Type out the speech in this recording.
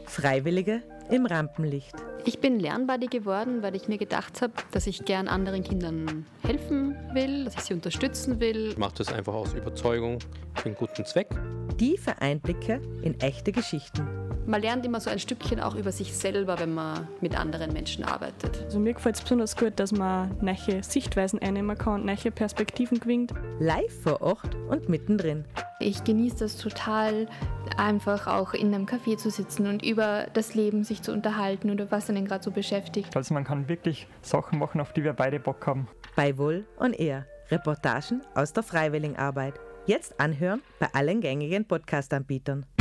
Freiwillige im Rampenlicht. Ich bin Lernbuddy geworden, weil ich mir gedacht habe, dass ich gern anderen Kindern helfen will, dass ich sie unterstützen will. Ich mache das einfach aus Überzeugung für einen guten Zweck. Tiefe Einblicke in echte Geschichten. Man lernt immer so ein Stückchen auch über sich selber, wenn man mit anderen Menschen arbeitet. Also mir gefällt es besonders gut, dass man neue Sichtweisen einnehmen kann, neue Perspektiven gewinnt. Live vor Ort und mittendrin. Ich genieße das total, einfach auch in einem Café zu sitzen und über das Leben sich zu unterhalten oder was einen gerade so beschäftigt. Also man kann wirklich Sachen machen, auf die wir beide Bock haben. Bei Wohl on Air. Reportagen aus der Freiwilligenarbeit. Jetzt anhören bei allen gängigen Podcast-Anbietern.